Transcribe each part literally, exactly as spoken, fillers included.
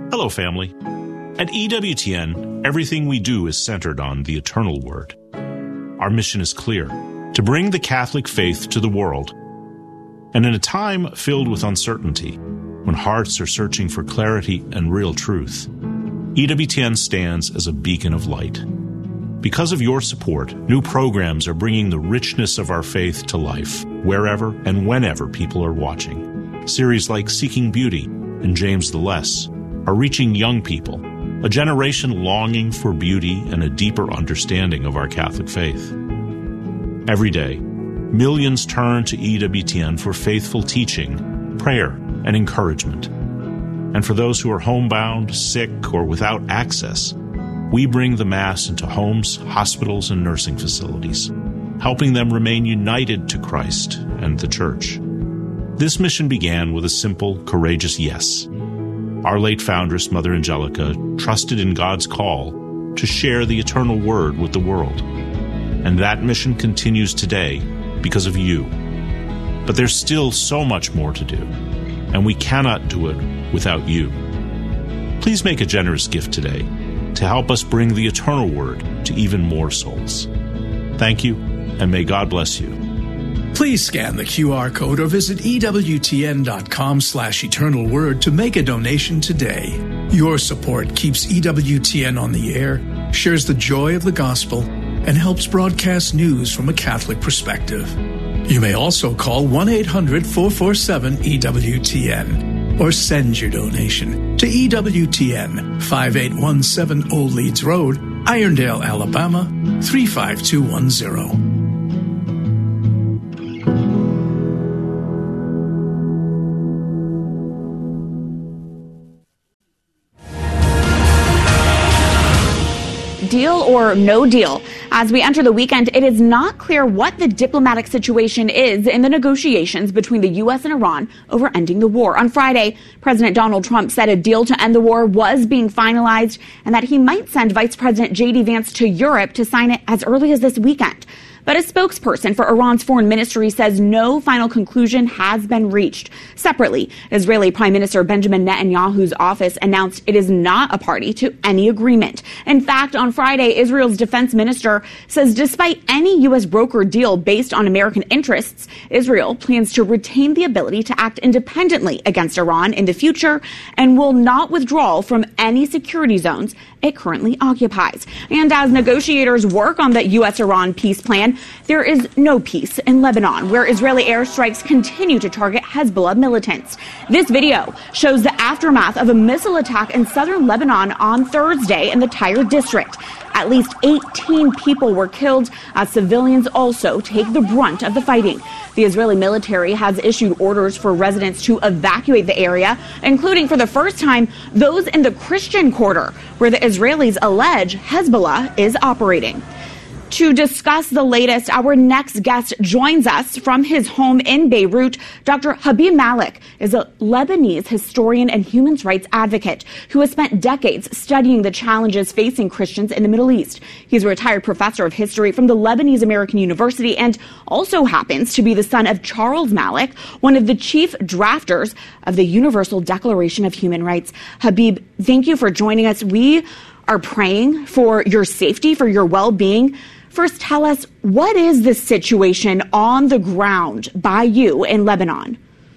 Hello, family. At E W T N, everything we do is centered on the eternal word. Our mission is clear: to bring the Catholic faith to the world. And in a time filled with uncertainty, when hearts are searching for clarity and real truth, E W T N stands as a beacon of light. Because of your support, new programs are bringing the richness of our faith to life, wherever and whenever people are watching. Series like Seeking Beauty and James the Less are reaching young people, a generation longing for beauty and a deeper understanding of our Catholic faith. Every day, millions turn to E W T N for faithful teaching, prayer, and encouragement. And for those who are homebound, sick, or without access, we bring the Mass into homes, hospitals, and nursing facilities, helping them remain united to Christ and the Church. This mission began with a simple, courageous yes. Our late foundress, Mother Angelica, trusted in God's call to share the eternal word with the world. And that mission continues today because of you. But there's still so much more to do, and we cannot do it without you. Please make a generous gift today to help us bring the eternal word to even more souls. Thank you, and may God bless you. Please scan the Q R code or visit ewtn.com slash eternal word to make a donation today. Your support keeps E W T N on the air, shares the joy of the gospel, and helps broadcast news from a Catholic perspective. You may also call one eight hundred four four seven E W T N or send your donation to E W T N, five eight one seven Old Leeds Road, Irondale, Alabama, three five two one zero. Deal or no deal? As we enter the weekend, it is not clear what the diplomatic situation is in the negotiations between the U S and Iran over ending the war. On Friday, President Donald Trump said a deal to end the war was being finalized and that he might send Vice President J D Vance to Europe to sign it as early as this weekend. But a spokesperson for Iran's foreign ministry says no final conclusion has been reached. Separately, Israeli Prime Minister Benjamin Netanyahu's office announced it is not a party to any agreement. In fact, on Friday, Israel's defense minister says despite any U S brokered deal based on American interests, Israel plans to retain the ability to act independently against Iran in the future and will not withdraw from any security zones it currently occupies. And as negotiators work on the U S Iran peace plan, there is no peace in Lebanon, where Israeli airstrikes continue to target Hezbollah militants. This video shows the aftermath of a missile attack in southern Lebanon on Thursday in the Tyre district. At least eighteen people were killed as civilians also take the brunt of the fighting. The Israeli military has issued orders for residents to evacuate the area, including for the first time those in the Christian quarter, where the Israelis allege Hezbollah is operating. To discuss the latest, our next guest joins us from his home in Beirut. Doctor Habib Malik is a Lebanese historian and human rights advocate who has spent decades studying the challenges facing Christians in the Middle East. He's a retired professor of history from the Lebanese American University and also happens to be the son of Charles Malik, one of the chief drafters of the Universal Declaration of Human Rights. Habib, thank you for joining us. We are praying for your safety, for your well-being. First, tell us, what is the situation on the ground by you in Lebanon?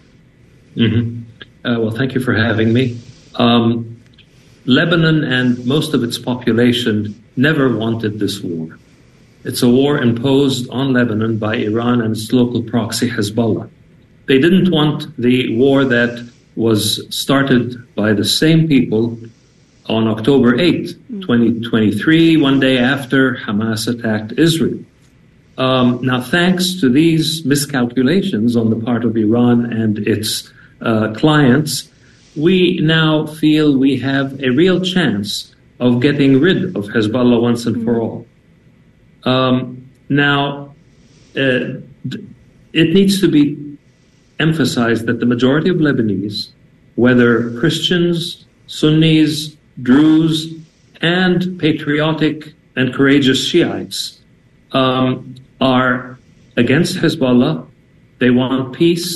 Mm-hmm. Uh, well, thank you for having me. Um, Lebanon and most of its population never wanted this war. It's a war imposed on Lebanon by Iran and its local proxy, Hezbollah. They didn't want the war that was started by the same people on October eighth, twenty twenty-three, one day after Hamas attacked Israel. Um, now, thanks to these miscalculations on the part of Iran and its uh, clients, we now feel we have a real chance of getting rid of Hezbollah once and for all. Um, now, uh, it needs to be emphasized that the majority of Lebanese, whether Christians, Sunnis, Druze, and patriotic and courageous Shiites, um, are against Hezbollah. They want peace.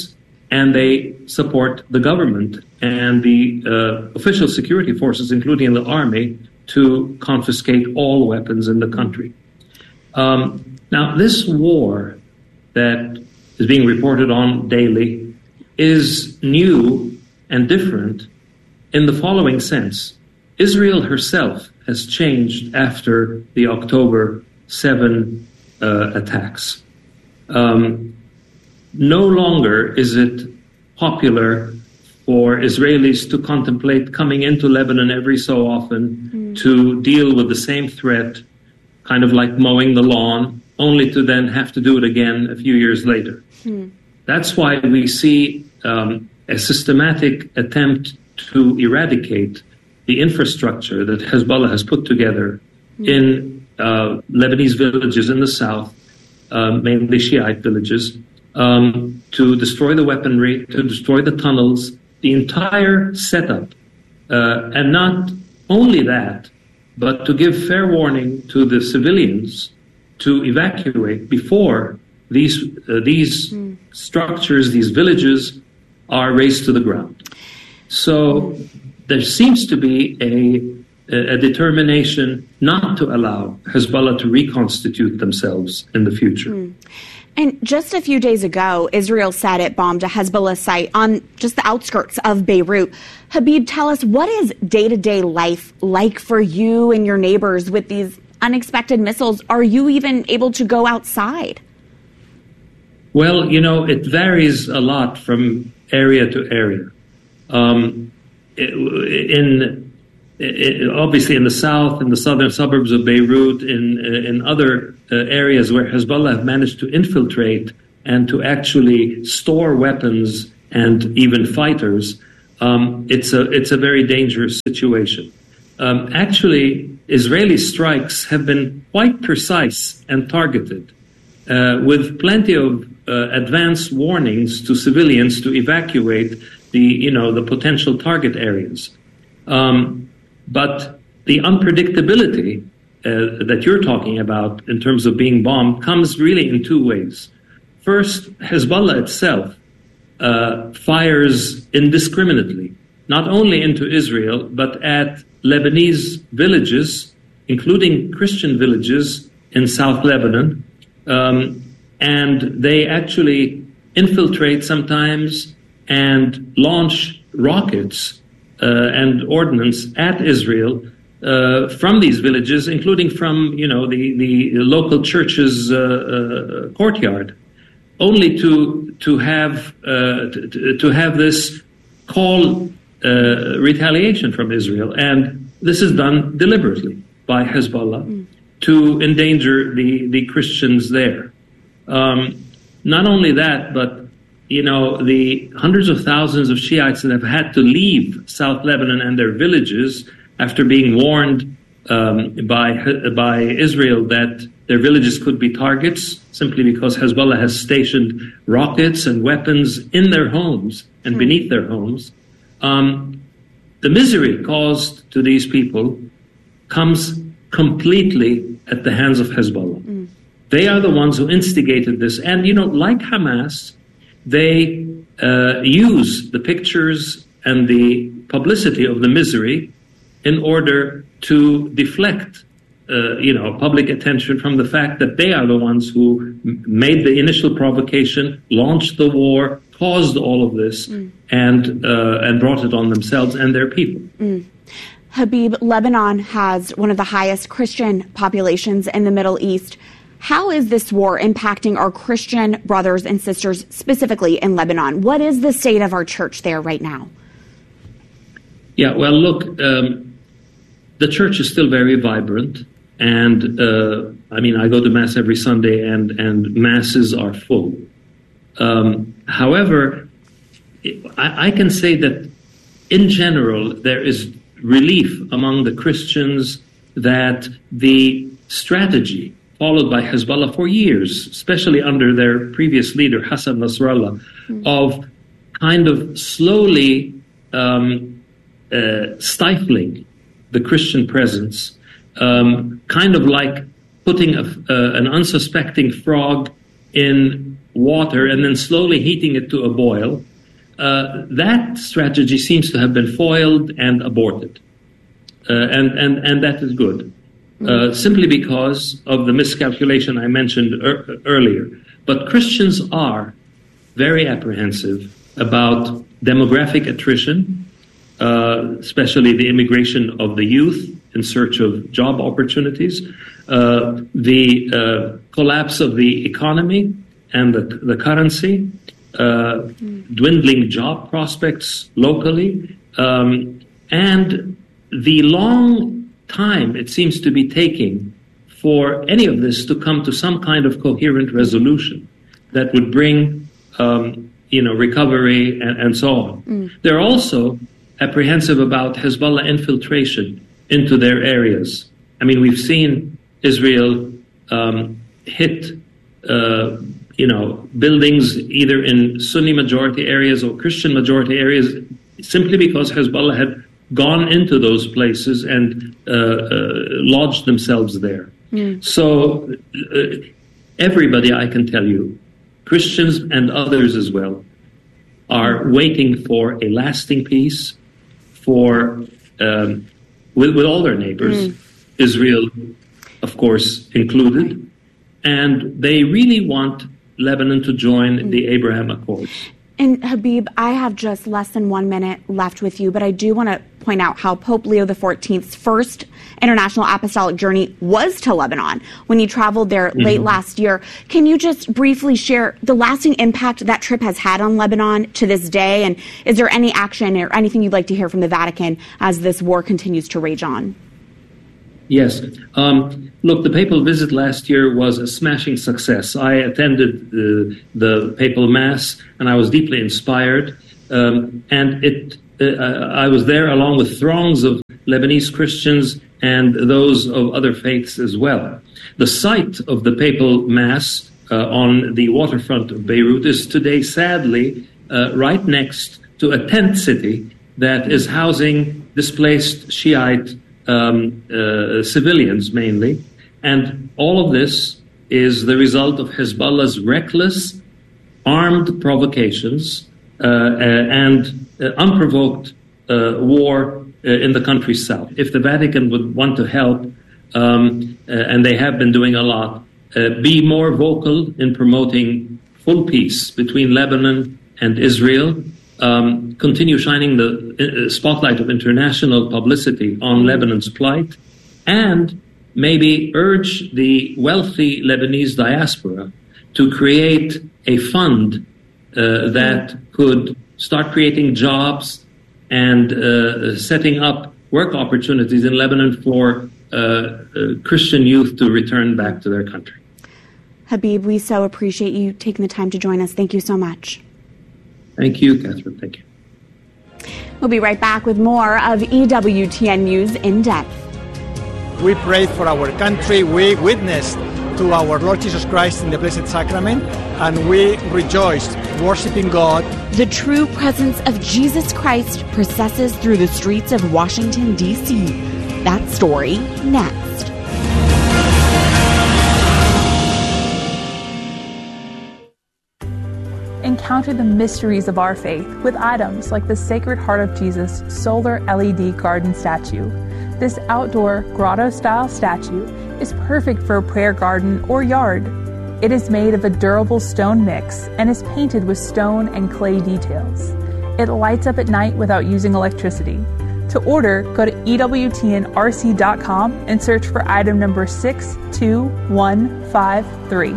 and they support the government and the uh, official security forces, including the army, to confiscate all weapons in the country. Um, now, this war that is being reported on daily is new and different in the following sense. Israel herself has changed after the October seventh uh, attacks. Um, no longer is it popular for Israelis to contemplate coming into Lebanon every so often mm. to deal with the same threat, kind of like mowing the lawn, only to then have to do it again a few years later. Mm. That's why we see um, a systematic attempt to eradicate the infrastructure that Hezbollah has put together mm. in uh, Lebanese villages in the south, uh, mainly Shiite villages, um, to destroy the weaponry, to destroy the tunnels, the entire setup. Uh, and not only that, but to give fair warning to the civilians to evacuate before these uh, these mm. structures, these villages, are razed to the ground. So there seems to be a, a determination not to allow Hezbollah to reconstitute themselves in the future. Mm. And just a few days ago, Israel said it bombed a Hezbollah site on just the outskirts of Beirut. Habib, tell us, what is day-to-day life like for you and your neighbors with these unexpected missiles? Are you even able to go outside? Well, you know, it varies a lot from area to area. Um, in It, obviously in the south, in the southern suburbs of Beirut, in in other uh, areas where Hezbollah have managed to infiltrate and to actually store weapons and even fighters, um, it's a it's a very dangerous situation. Um, actually, Israeli strikes have been quite precise and targeted, uh, with plenty of uh, advance warnings to civilians to evacuate the you know the potential target areas. Um, But the unpredictability uh, that you're talking about in terms of being bombed comes really in two ways. First, Hezbollah itself uh, fires indiscriminately, not only into Israel, but at Lebanese villages, including Christian villages in South Lebanon. Um, and they actually infiltrate sometimes and launch rockets Uh, and ordnance at Israel uh, from these villages, including from, you know, the, the local church's uh, uh, courtyard, only to to have uh, to, to have this call uh, retaliation from Israel, and this is done deliberately by Hezbollah mm. to endanger the the Christians there. Um, not only that, but you know, the hundreds of thousands of Shiites that have had to leave South Lebanon and their villages after being warned um, by by Israel that their villages could be targets simply because Hezbollah has stationed rockets and weapons in their homes and mm. beneath their homes. Um, the misery caused to these people comes completely at the hands of Hezbollah. Mm. They are the ones who instigated this. And, you know, like Hamas, they uh, use the pictures and the publicity of the misery in order to deflect, uh, you know, public attention from the fact that they are the ones who m- made the initial provocation, launched the war, caused all of this, mm. and uh, and brought it on themselves and their people. Mm. Habib, Lebanon has one of the highest Christian populations in the Middle East. How is this war impacting our Christian brothers and sisters, specifically in Lebanon? What is the state of our church there right now? Yeah, well, look, um, the church is still very vibrant. And, uh, I mean, I go to Mass every Sunday, and, and Masses are full. Um, however, I, I can say that, in general, there is relief among the Christians that the strategy followed by Hezbollah for years, especially under their previous leader, Hassan Nasrallah, mm. of kind of slowly um, uh, stifling the Christian presence, um, kind of like putting a, uh, an unsuspecting frog in water and then slowly heating it to a boil, uh, that strategy seems to have been foiled and aborted. Uh, and, and, and that is good, uh, simply because of the miscalculation I mentioned er- earlier. But Christians are very apprehensive about demographic attrition, uh, especially the immigration of the youth in search of job opportunities, uh, the uh, collapse of the economy and the, the currency, uh, dwindling job prospects locally, um, and the long time it seems to be taking for any of this to come to some kind of coherent resolution that would bring, um, you know, recovery and, and so on. Mm. They're also apprehensive about Hezbollah infiltration into their areas. I mean, we've seen Israel um, hit, uh, you know, buildings either in Sunni majority areas or Christian majority areas simply because Hezbollah had gone into those places and uh, uh, lodged themselves there. Mm. So uh, everybody, I can tell you, Christians and others as well, are waiting for a lasting peace for um, with, with all their neighbors, mm. Israel, of course, included, and they really want Lebanon to join mm. the Abraham Accords. And Habib, I have just less than one minute left with you, but I do want to point out how Pope Leo the fourteenth's first international apostolic journey was to Lebanon when he traveled there mm-hmm. late last year. Can you just briefly share the lasting impact that trip has had on Lebanon to this day? And is there any action or anything you'd like to hear from the Vatican as this war continues to rage on? Yes. Um, look, the papal visit last year was a smashing success. I attended uh, the papal mass, and I was deeply inspired. Um, and it, uh, I was there along with throngs of Lebanese Christians and those of other faiths as well. The site of the papal mass uh, on the waterfront of Beirut is today, sadly, uh, right next to a tent city that is housing displaced Shiite Um, uh, civilians mainly, and all of this is the result of Hezbollah's reckless, armed provocations uh, uh, and uh, unprovoked uh, war uh, in the country's south. If the Vatican would want to help, um, uh, and they have been doing a lot, uh, be more vocal in promoting full peace between Lebanon and Israel, Um, continue shining the uh, spotlight of international publicity on Lebanon's plight, and maybe urge the wealthy Lebanese diaspora to create a fund uh, that could start creating jobs and uh, setting up work opportunities in Lebanon for uh, uh, Christian youth to return back to their country. Habib, we so appreciate you taking the time to join us. Thank you so much. Thank you, Catherine. Thank you. We'll be right back with more of E W T N News in depth. We prayed for our country. We witnessed to our Lord Jesus Christ in the Blessed Sacrament, and we rejoiced, worshiping God. The true presence of Jesus Christ processes through the streets of Washington, D C That story next. Encounter the mysteries of our faith with items like the Sacred Heart of Jesus solar L E D garden statue. This outdoor grotto-style statue is perfect for a prayer garden or yard. It is made of a durable stone mix and is painted with stone and clay details. It lights up at night without using electricity. To order, go to E W T N R C dot com and search for item number six two one five three.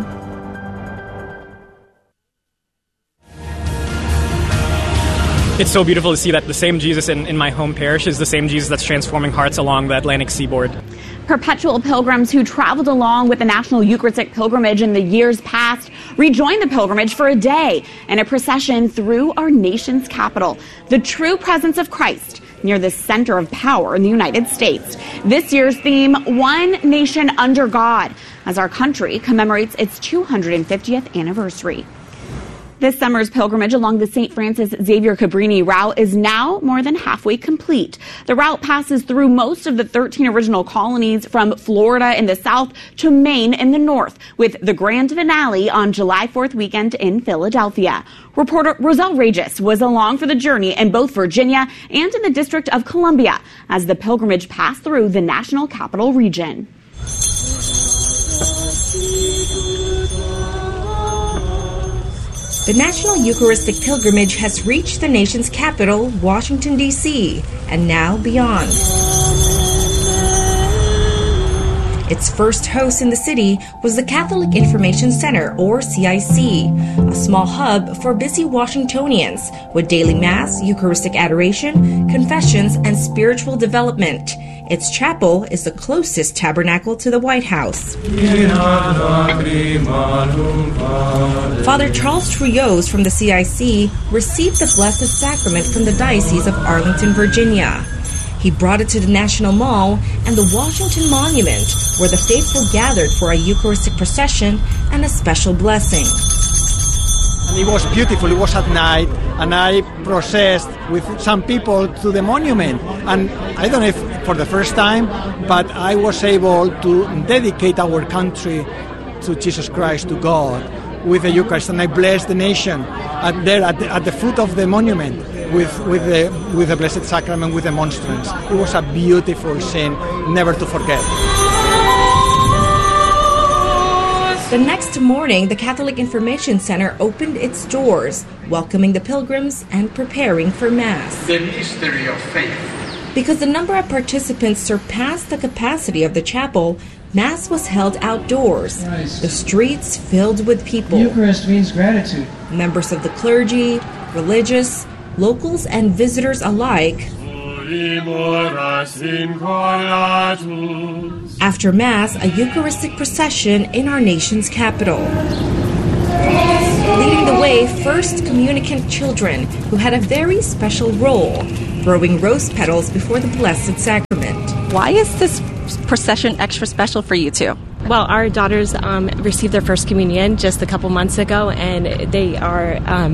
It's so beautiful to see that the same Jesus in, in my home parish is the same Jesus that's transforming hearts along the Atlantic seaboard. Perpetual pilgrims who traveled along with the National Eucharistic Pilgrimage in the years past rejoined the pilgrimage for a day in a procession through our nation's capital. The true presence of Christ near the center of power in the United States. This year's theme, One Nation Under God, as our country commemorates its two hundred fiftieth anniversary. This summer's pilgrimage along the Saint Francis Xavier Cabrini route is now more than halfway complete. The route passes through most of the thirteen original colonies from Florida in the south to Maine in the north, with the grand finale on July fourth weekend in Philadelphia. Reporter Roselle Regis was along for the journey in both Virginia and in the District of Columbia as the pilgrimage passed through the National Capital Region. The National Eucharistic Pilgrimage has reached the nation's capital, Washington, D C, and now beyond. Its first host in the city was the Catholic Information Center, or C I C, a small hub for busy Washingtonians with daily Mass, Eucharistic adoration, confessions, and spiritual development. Its chapel is the closest tabernacle to the White House. Father Charles Trujillo from the C I C received the Blessed Sacrament from the Diocese of Arlington, Virginia. He brought it to the National Mall and the Washington Monument, where the faithful gathered for a Eucharistic procession and a special blessing. And it was beautiful. It was at night, and I processed with some people to the monument. And I don't know if for the first time, but I was able to dedicate our country to Jesus Christ, to God, with the Eucharist. And I blessed the nation at there at the, at the foot of the monument with, with, the, with the Blessed Sacrament, with the monstrance. It was a beautiful scene, never to forget. The next morning, the Catholic Information Center opened its doors, welcoming the pilgrims and preparing for Mass. The mystery of faith. Because the number of participants surpassed the capacity of the chapel, Mass was held outdoors, Christ. The streets filled with people. Eucharist means gratitude. Members of the clergy, religious, locals, and visitors alike. After Mass, a Eucharistic procession in our nation's capital. Leading the way, first communicant children, who had a very special role, throwing rose petals before the Blessed Sacrament. Why is this procession extra special for you two? Well, our daughters um, received their first communion just a couple months ago, and they are um,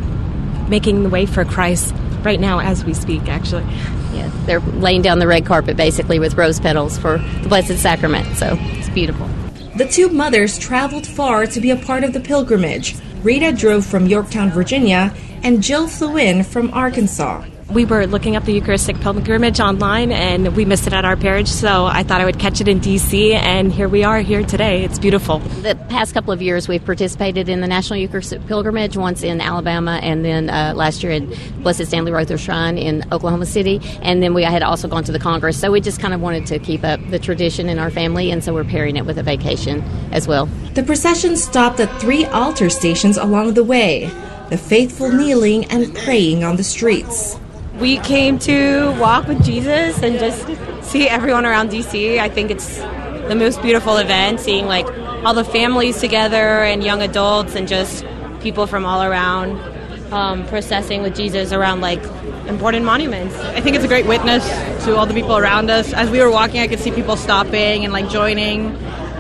making the way for Christ right now as we speak, actually. Yeah, they're laying down the red carpet, basically, with rose petals for the Blessed Sacrament, so it's beautiful. The two mothers traveled far to be a part of the pilgrimage. Rita drove from Yorktown, Virginia, and Jill flew in from Arkansas. We were looking up the Eucharistic pilgrimage online, and we missed it at our parish, so I thought I would catch it in D C, and here we are here today. It's beautiful. The past couple of years, we've participated in the National Eucharistic Pilgrimage, once in Alabama, and then uh, last year in Blessed Stanley Rother Shrine in Oklahoma City, and then we had also gone to the Congress, so we just kind of wanted to keep up the tradition in our family, and so we're pairing it with a vacation as well. The procession stopped at three altar stations along the way, the faithful kneeling and praying on the streets. We came to walk with Jesus and just see everyone around D C. I think it's the most beautiful event, seeing like all the families together and young adults and just people from all around um, processing with Jesus around like important monuments. I think it's a great witness to all the people around us. As we were walking, I could see people stopping and like joining.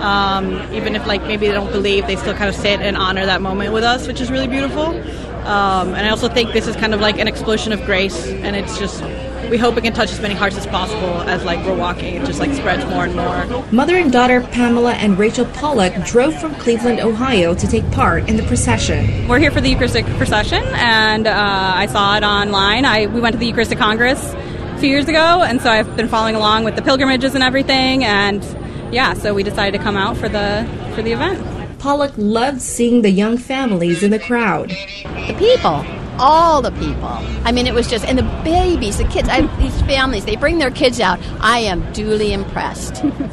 Um, even if like maybe they don't believe, they still kind of sit and honor that moment with us, which is really beautiful. Um, and I also think this is kind of like an explosion of grace, and it's just, we hope it can touch as many hearts as possible as like we're walking. It just like spreads more and more. Mother and daughter Pamela and Rachel Pollock drove from Cleveland, Ohio to take part in the procession. We're here for the Eucharistic procession, and uh, I saw it online. I we went to the Eucharistic Congress a few years ago, and so I've been following along with the pilgrimages and everything, and yeah, so we decided to come out for the for the event. Pollock loved seeing the young families in the crowd. The people, all the people. I mean, it was just, and the babies, the kids, I, these families, they bring their kids out. I am duly impressed.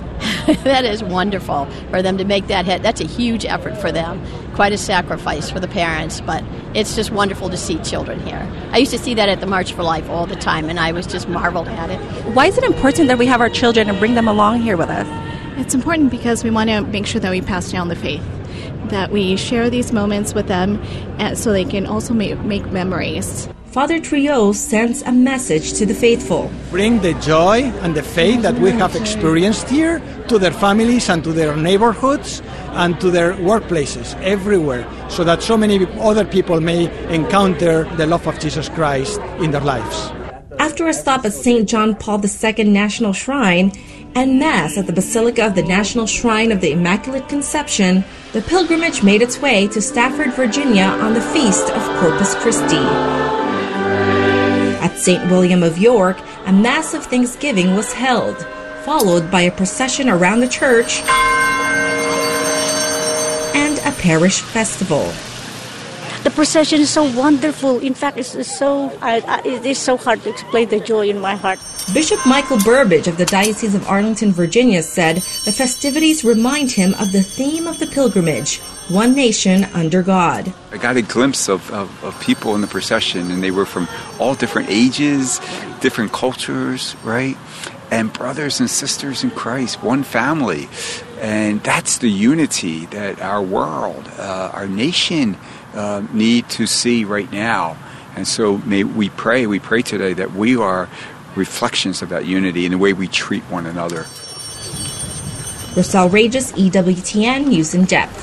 That is wonderful for them to make that hit. That's a huge effort for them. Quite a sacrifice for the parents, but it's just wonderful to see children here. I used to see that at the March for Life all the time, and I was just marveled at it. Why is it important that we have our children and bring them along here with us? It's important because we want to make sure that we pass down the faith, that we share these moments with them so they can also make, make memories. Father Triot sends a message to the faithful. Bring the joy and the faith that we have experienced here to their families and to their neighborhoods and to their workplaces, everywhere, so that so many other people may encounter the love of Jesus Christ in their lives. After a stop at Saint John Paul the Second National Shrine and Mass at the Basilica of the National Shrine of the Immaculate Conception, the pilgrimage made its way to Stafford, Virginia on the Feast of Corpus Christi. At Saint William of York, a Mass of Thanksgiving was held, followed by a procession around the church and a parish festival. The procession is so wonderful. In fact, it's, it's so I, I, it is so hard to explain the joy in my heart. Bishop Michael Burbidge of the Diocese of Arlington, Virginia, said the festivities remind him of the theme of the pilgrimage, one nation under God. I got a glimpse of, of, of people in the procession, and they were from all different ages, different cultures, right? And brothers and sisters in Christ, one family. And that's the unity that our world, uh, our nation, Uh, need to see right now. And so may we pray, we pray today that we are reflections of that unity in the way we treat one another. Rosal Regis, E W T N News in Depth.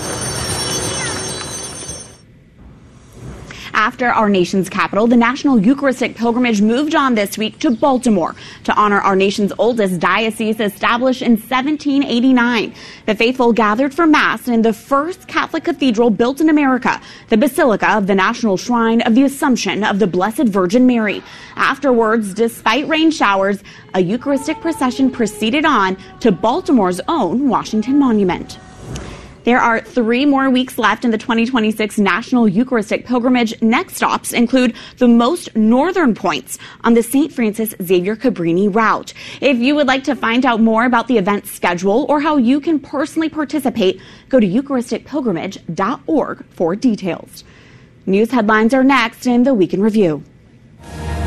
After our nation's capital, the National Eucharistic Pilgrimage moved on this week to Baltimore to honor our nation's oldest diocese, established in seventeen eighty-nine. The faithful gathered for Mass in the first Catholic cathedral built in America, the Basilica of the National Shrine of the Assumption of the Blessed Virgin Mary. Afterwards, despite rain showers, a Eucharistic procession proceeded on to Baltimore's own Washington Monument. There are three more weeks left in the twenty twenty-six National Eucharistic Pilgrimage. Next stops include the most northern points on the Saint Francis Xavier Cabrini route. If you would like to find out more about the event schedule or how you can personally participate, go to eucharistic pilgrimage dot org for details. News headlines are next in the Week in Review.